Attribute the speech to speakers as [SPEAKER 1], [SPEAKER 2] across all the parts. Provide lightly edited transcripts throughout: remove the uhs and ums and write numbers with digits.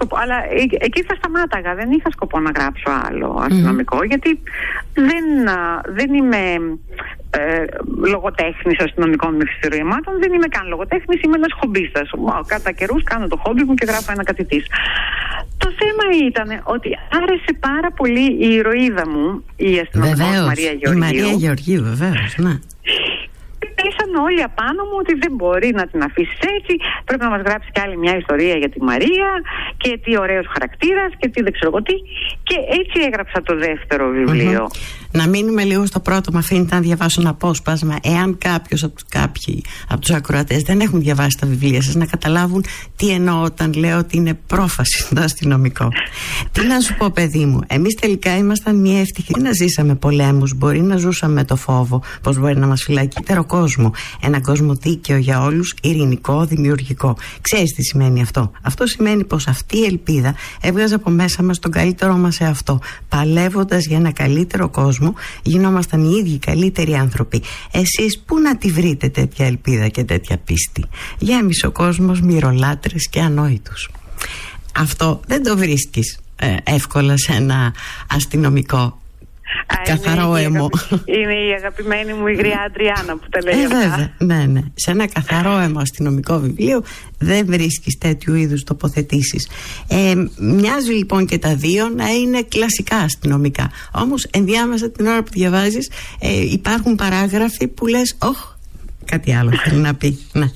[SPEAKER 1] σκοπό, αλλά εκεί θα σταμάταγα. Δεν είχα σκοπό να γράψω άλλο αστυνομικό, γιατί δεν είμαι λογοτέχνης αστυνομικών μυθιστορημάτων, δεν είμαι καν λογοτέχνης, είμαι ένας χομπίστας. Κατά καιρούς κάνω το χόμπι μου και γράφω ένα κατητής. Το θέμα ήταν ότι άρεσε πάρα πολύ η ηρωίδα μου, η αστυνομικός Μαρία Γεωργίου.
[SPEAKER 2] Η Μαρία Γεωργίου, βεβαίως, ναι.
[SPEAKER 1] Πέσαν όλοι απάνω μου ότι δεν μπορεί να την αφήσεις έτσι, πρέπει να μας γράψει κι άλλη μια ιστορία για τη Μαρία και τι ωραίος χαρακτήρας και τι δεν ξέρω τι, και έτσι έγραψα το δεύτερο βιβλίο.
[SPEAKER 2] Να μείνουμε λίγο στο πρώτο, με αφήνετε να διαβάσω ένα απόσπασμα. Εάν κάποιοι από τους ακροατές δεν έχουν διαβάσει τα βιβλία σας, να καταλάβουν τι εννοώ όταν λέω ότι είναι πρόφαση το αστυνομικό. Τι να σου πω, παιδί μου, εμείς τελικά ήμασταν μια ευτυχή να ζήσαμε πολέμους. Μπορεί να ζούσαμε το φόβο πως μπορεί να μας φυλακεί κόσμο. Έναν κόσμο δίκαιο για όλους, ειρηνικό, δημιουργικό. Ξέρεις τι σημαίνει αυτό? Αυτό σημαίνει πως αυτή η ελπίδα έβγαζε από μέσα μας τον καλύτερό μας εαυτό. Παλεύοντας για ένα καλύτερο κόσμο, γινόμασταν οι ίδιοι καλύτεροι άνθρωποι. Εσείς πού να τη βρείτε τέτοια ελπίδα και τέτοια πίστη? Γέμισε ο κόσμος μυρολάτρες και ανόητους. Αυτό δεν το βρίσκεις εύκολα σε ένα αστυνομικό καθαρό αίμο.
[SPEAKER 1] Είναι η αγαπημένη μου η γριά Αντριάννα που τα λέει αυτά.
[SPEAKER 2] Βέβαια, ναι. Σε ένα καθαρό αίμο αστυνομικό βιβλίο δεν βρίσκεις τέτοιου είδους τοποθετήσεις. Μοιάζει λοιπόν και τα δύο να είναι κλασικά αστυνομικά. Όμως ενδιάμεσα την ώρα που διαβάζεις υπάρχουν παράγραφοι που λες κάτι άλλο θέλει να πει. Ναι.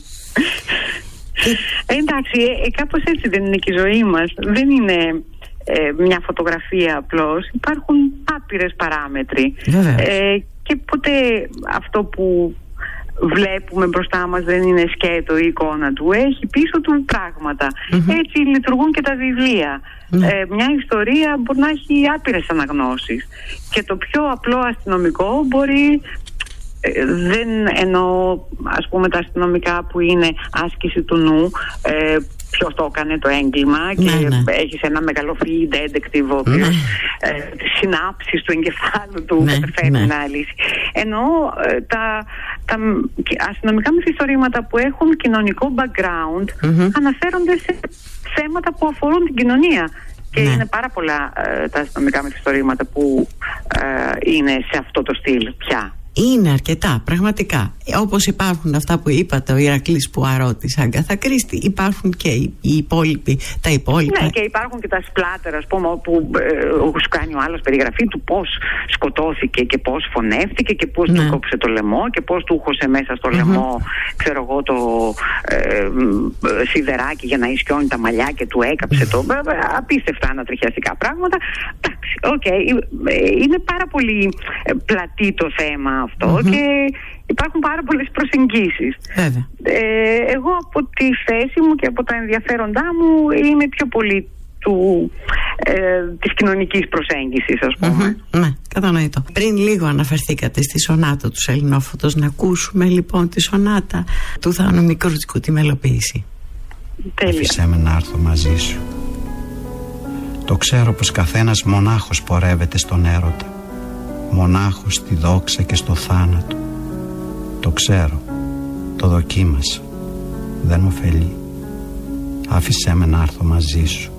[SPEAKER 1] Εντάξει, κάπως έτσι δεν είναι και η ζωή μας. Δεν είναι μια φωτογραφία απλώς. Υπάρχουν άπειρες παράμετροι. Και ποτέ αυτό που βλέπουμε μπροστά μας δεν είναι σκέτο η εικόνα του. Έχει πίσω του πράγματα. Έτσι λειτουργούν και τα βιβλία. Μια ιστορία μπορεί να έχει άπειρες αναγνώσεις. Και το πιο απλό αστυνομικό μπορεί... δεν εννοώ, ας πούμε, τα αστυνομικά που είναι άσκηση του νου, ποιος το έκανε το έγκλημα και έχεις ένα μεγαλοφυή detective ο οποίος τις συνάψεις του εγκεφάλου του καταφέρνει να λύσει. Εννοώ τα αστυνομικά μυθιστορήματα που έχουν κοινωνικό background, αναφέρονται σε θέματα που αφορούν την κοινωνία. Και είναι πάρα πολλά τα αστυνομικά μυθιστορήματα που είναι σε αυτό το στυλ πια.
[SPEAKER 2] Είναι αρκετά, πραγματικά. Όπως υπάρχουν αυτά που είπατε, ο Ηρακλής Πουαρό της Αγκάθα Κρίστη, υπάρχουν και τα υπόλοιπα. Ναι,
[SPEAKER 1] και υπάρχουν και τα σπλάτερ, ας πούμε, όπου σου κάνει ο άλλος περιγραφή του πώς σκοτώθηκε και πώς φωνεύτηκε και πώς του κόψε το λαιμό και πώς του χώσε μέσα στο λαιμό, ξέρω εγώ, το σιδεράκι για να ισιώνει τα μαλλιά και του έκαψε το. Απίστευτα ανατριχιαστικά πράγματα. Εντάξει, είναι πάρα πολύ πλατή το θέμα αυτό και υπάρχουν πάρα πολλές προσεγγίσεις. Εγώ από τη θέση μου και από τα ενδιαφέροντά μου είμαι πιο πολύ της κοινωνικής προσέγγισης, ας πούμε.
[SPEAKER 2] Ναι, κατανοητό. Πριν λίγο αναφερθήκατε στη σονάτα του Σελινόφωτος. Να ακούσουμε λοιπόν τη σονάτα του Θάνου Μικρούτσικου, τη μελοποίηση.
[SPEAKER 3] Άφησέ με να έρθω μαζί σου. Το ξέρω πως καθένας μονάχος πορεύεται στον έρωτα, μονάχος στη δόξα και στο θάνατο. Το ξέρω, το δοκίμασα, δεν μου ωφελεί. Άφησέ με να έρθω μαζί σου.